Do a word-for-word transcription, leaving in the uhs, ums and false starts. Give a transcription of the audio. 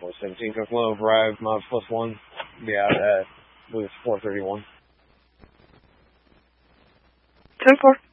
four seventeen, Cook Low, arrive, miles plus one. Be out at, I believe it's four thirty-one. ten four.